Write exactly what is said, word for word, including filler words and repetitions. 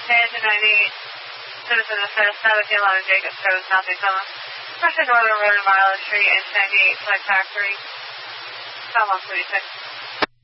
Engine ninety-eight, Citizen Assist, seventeen eleven Jacobs Road, South Daytona. Especially Northern Road and Violet Street, Engine ninety-eight, Flight Factory, South one forty-six.